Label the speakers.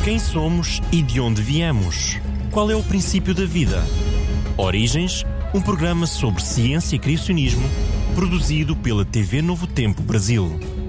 Speaker 1: Quem somos e de onde viemos? Qual é o princípio da vida? Origens, um programa sobre ciência e criacionismo, produzido pela TV Novo Tempo Brasil.